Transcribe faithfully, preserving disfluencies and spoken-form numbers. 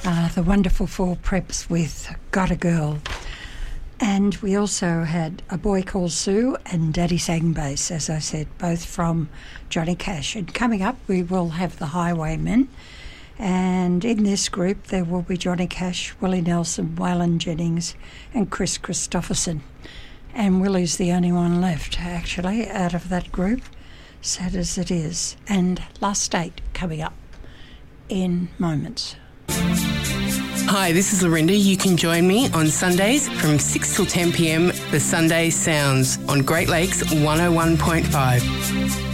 uh, the wonderful Four Preps with Got a Girl. And we also had A Boy Called Sue and Daddy Sang Bass, as I said, both from Johnny Cash. And coming up, we will have the Highwaymen. And in this group, there will be Johnny Cash, Willie Nelson, Waylon Jennings and Chris Christopherson. And Willie's the only one left, actually, out of that group, sad as it is. And Last Date coming up in moments. Hi, this is Lorinda. You can join me on Sundays from six till ten p m, the Sunday Sounds on Great Lakes one oh one point five.